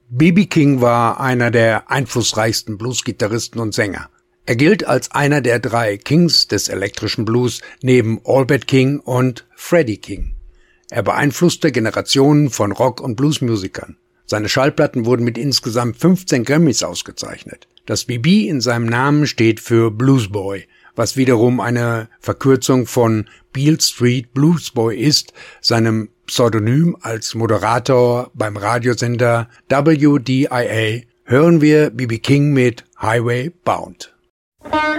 B.B. King war einer der einflussreichsten Bluesgitarristen und Sänger. Er gilt als einer der 3 Kings des elektrischen Blues neben Albert King und Freddie King. Er beeinflusste Generationen von Rock- und Bluesmusikern. Seine Schallplatten wurden mit insgesamt 15 Grammys ausgezeichnet. Das BB in seinem Namen steht für Bluesboy, was wiederum eine Verkürzung von Beale Street Bluesboy ist, seinem Pseudonym als Moderator beim Radiosender WDIA. Hören wir B.B. King mit Highway Bound.